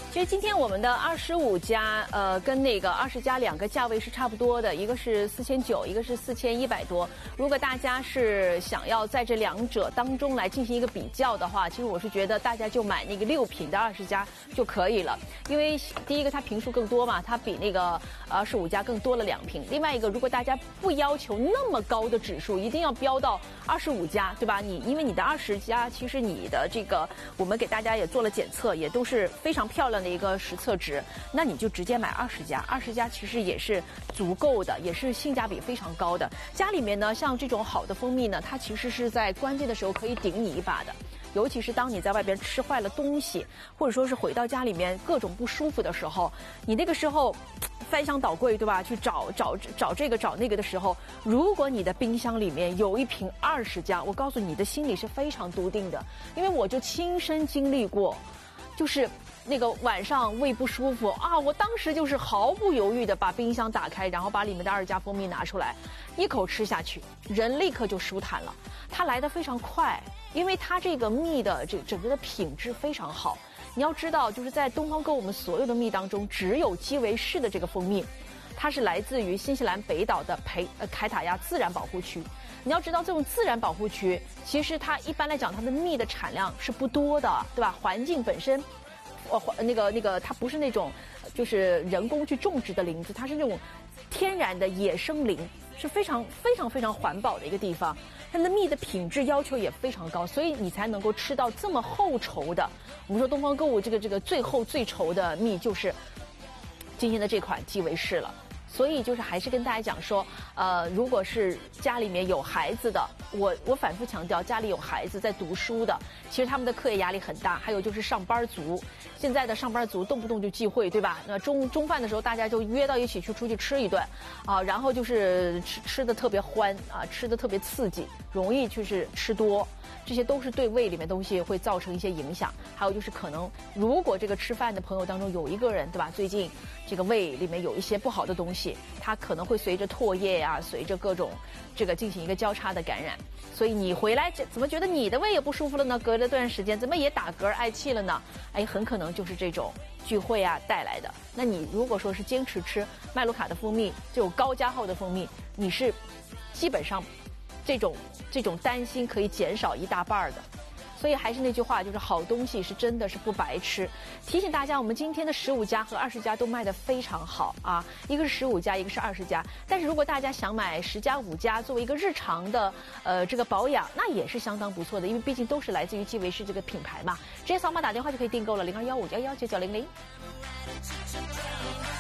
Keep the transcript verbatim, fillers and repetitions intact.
其实今天我们的二十五加，呃，跟那个二十加两个价位是差不多的，一个是四千九，一个是四千一百多。如果大家是想要在这两者当中来进行一个比较的话，其实我是觉得大家就买那个六平的二十加就可以了，因为第一个它平数更多嘛，它比那个二十五加更多了两平。另外一个，如果大家不要求那么高的指数，一定要标到二十五加，对吧？你因为你的二十加，其实你的这个我们给大家也做了检测，也都是非常漂亮的一个实测值，那你就直接买二十加，二十加其实也是足够的，也是性价比非常高的。家里面呢，像这种好的蜂蜜呢，它其实是在关键的时候可以顶你一把的。尤其是当你在外边吃坏了东西，或者说是回到家里面各种不舒服的时候，你那个时候翻箱倒柜，对吧？去找找找这个找那个的时候，如果你的冰箱里面有一瓶二十加，我告诉你，你的心里是非常笃定的，因为我就亲身经历过，就是那个晚上胃不舒服啊，我当时就是毫不犹豫的把冰箱打开，然后把里面的二十加蜂蜜拿出来，一口吃下去，人立刻就舒坦了。它来得非常快，因为它这个蜜的这整个的品质非常好。你要知道，就是在东方购我们所有的蜜当中，只有基维氏的这个蜂蜜，它是来自于新西兰北岛的培呃凯塔亚自然保护区。你要知道，这种自然保护区，其实它一般来讲，它的蜜的产量是不多的，对吧？环境本身，呃，那个那个，它不是那种就是人工去种植的林子，它是那种天然的野生林，是非常非常非常环保的一个地方。它的蜜的品质要求也非常高，所以你才能够吃到这么厚稠的。我们说东方购物这个这个最厚最稠的蜜就是今天的这款基维氏了。所以就是还是跟大家讲说，呃，如果是家里面有孩子的，我我反复强调，家里有孩子在读书的，其实他们的课业压力很大，还有就是上班族，现在的上班族动不动就聚会，对吧？那中中饭的时候大家就约到一起去出去吃一顿，啊，然后就是吃吃的特别欢啊，吃的特别刺激，容易就是吃多。这些都是对胃里面东西会造成一些影响，还有就是可能如果这个吃饭的朋友当中有一个人，对吧？最近这个胃里面有一些不好的东西，它可能会随着唾液啊，随着各种这个进行一个交叉的感染。所以你回来怎么觉得你的胃也不舒服了呢？隔了段时间怎么也打嗝嗳气了呢？哎，很可能就是这种聚会啊带来的。那你如果说是坚持吃麦卢卡的蜂蜜，这种高加厚的蜂蜜，你是基本上这种这种担心可以减少一大半的。所以还是那句话，就是好东西是真的是不白吃。提醒大家，我们今天的十五加和二十加都卖得非常好啊，一个是十五加，一个是二十加。但是如果大家想买十加、五加作为一个日常的呃这个保养，那也是相当不错的，因为毕竟都是来自于基维氏这个品牌嘛。直接扫码打电话就可以订购了，零二幺五幺幺九九零零。